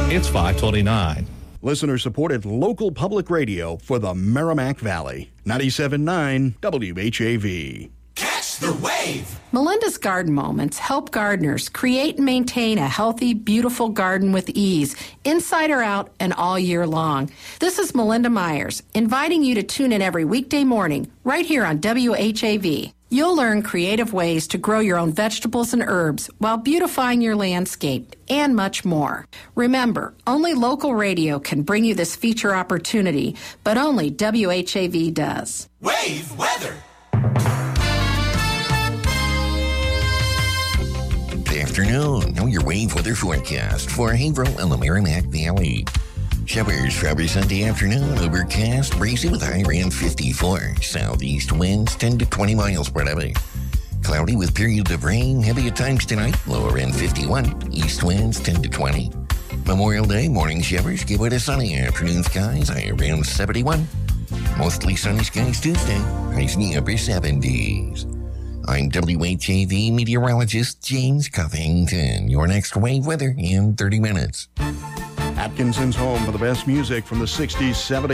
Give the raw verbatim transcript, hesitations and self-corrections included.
It's five twenty-nine. Listener-supported local public radio for the Merrimack Valley. ninety-seven point nine W H A V. Catch the wave! Melinda's Garden Moments help gardeners create and maintain a healthy, beautiful garden with ease, inside or out, and all year long. This is Melinda Myers, inviting you to tune in every weekday morning, right here on W H A V. You'll learn creative ways to grow your own vegetables and herbs while beautifying your landscape, and much more. Remember, only local radio can bring you this feature opportunity, but only W H A V does. Wave weather! Good afternoon. Now your wave weather forecast for Haverhill and the Merrimack Valley. Showers Friday Sunday afternoon, overcast, breezy with high around fifty-four. Southeast winds ten to twenty miles per hour. Cloudy with periods of rain, heavy at times tonight, low around fifty-one. East winds ten to twenty. Memorial Day, morning showers, give way to sunny afternoon skies, high around seventy-one. Mostly sunny skies Tuesday, highs in the upper seventies. I'm W H A V meteorologist James Covington. Your next wave weather in thirty minutes. Atkinson's home for the best music from the sixties, seventies,